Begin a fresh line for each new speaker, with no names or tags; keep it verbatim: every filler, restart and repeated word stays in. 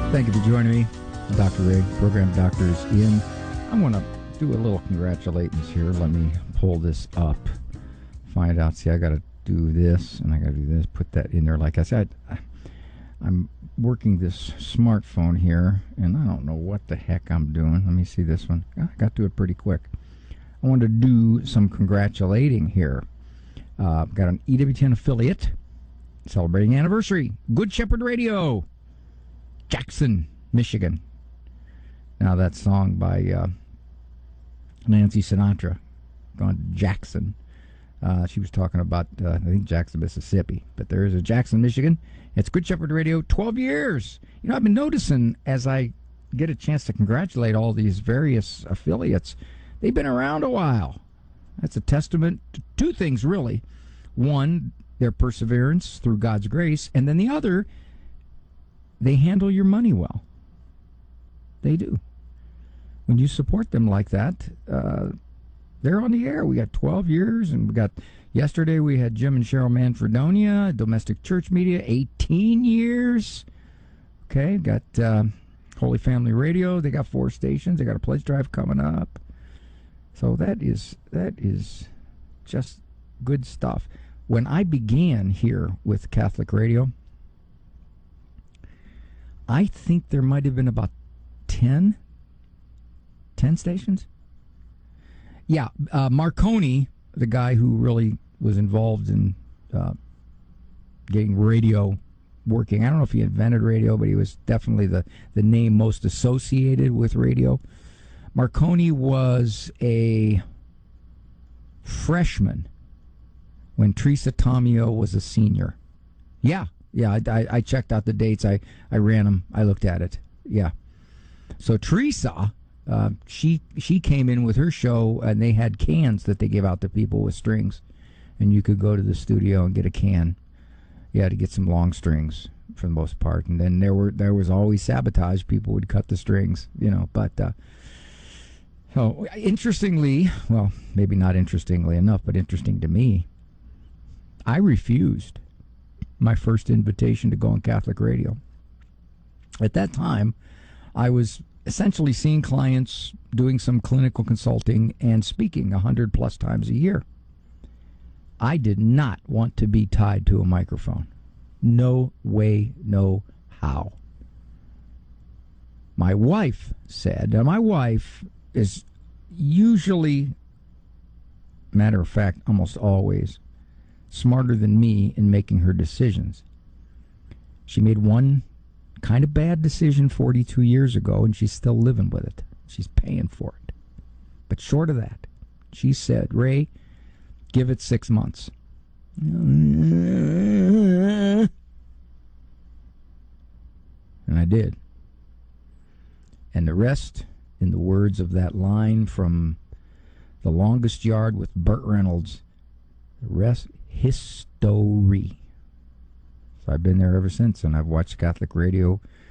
Thank you for joining me. I'm Doctor Ray, program doctors in. I want to do a little congratulations here. Let me pull this up. Find out. See, I got to do this, and I got to do this. Put that in there. Like I said, I, I'm working this smartphone here, and I don't know what the heck I'm doing. Let me see this one. I got to it pretty quick. I want to do some congratulating here. Uh, I've got an E W ten affiliate celebrating anniversary. Good Shepherd Radio, Jackson, Michigan. Now that song by uh, Nancy Sinatra, gone to Jackson. Uh, she was talking about, uh, I think, Jackson, Mississippi. But there is a Jackson, Michigan. It's Good Shepherd Radio, twelve years. You know, I've been noticing as I get a chance to congratulate all these various affiliates, they've been around a while. That's a testament to two things, really. One, their perseverance through God's grace. And then the other, they handle your money well. They do. When you support them like that, uh, they're on the air. We got twelve years, and we got, yesterday we had Jim and Cheryl Manfredonia, Domestic Church Media, eighteen years. Okay, got uh, Holy Family Radio. They got four stations. They got a pledge drive coming up. So that is that is just good stuff. When I began here with Catholic Radio, I think there might have been about ten, ten stations. Yeah, uh, Marconi, the guy who really was involved in uh, getting radio working. I don't know if he invented radio, but he was definitely the, the name most associated with radio. Marconi was a freshman when Teresa Tomeo was a senior. Yeah, yeah, I, I, I checked out the dates. I, I ran them. I looked at it. Yeah. So Teresa, uh, she she came in with her show, and they had cans that they gave out to people with strings, and you could go to the studio and get a can. You had to get some long strings for the most part, and then there were there was always sabotage. People would cut the strings, you know. But uh, so interestingly, well, maybe not interestingly enough, but interesting to me, I refused my first invitation to go on Catholic radio. At that time, I was essentially seeing clients, doing some clinical consulting, and speaking a hundred plus times a year. I did not want to be tied to a microphone. No way, no how. My wife said, and my wife is usually, matter of fact, almost always, smarter than me in making her decisions. She made one kind of bad decision forty-two years ago, and she's still living with it. She's paying for it. But short of that, she said, Ray, give it six months. And I did. And the rest, in the words of that line from The Longest Yard with Burt Reynolds, the rest, history. So I've been there ever since, and I've watched Catholic radio